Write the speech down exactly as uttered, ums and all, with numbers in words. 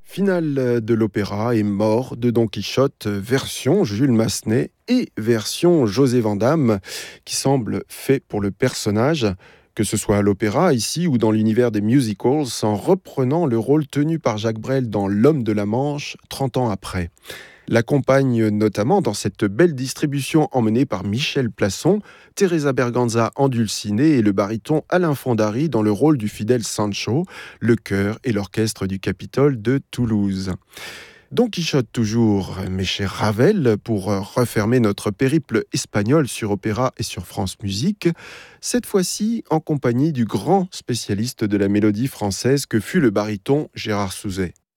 Finale de l'opéra et mort de Don Quichotte, version Jules Massenet et version José Vandamme, qui semble fait pour le personnage, que ce soit à l'opéra, ici, ou dans l'univers des musicals, en reprenant le rôle tenu par Jacques Brel dans L'Homme de la Manche, trente ans après. L'accompagne notamment dans cette belle distribution emmenée par Michel Plasson, Teresa Berganza en dulciné et le baryton Alain Fondary dans le rôle du fidèle Sancho, le chœur et l'orchestre du Capitole de Toulouse. Don Quichotte toujours, mais chez Ravel, pour refermer notre périple espagnol sur Opéra et sur France Musique, cette fois-ci en compagnie du grand spécialiste de la mélodie française que fut le baryton Gérard Souzet.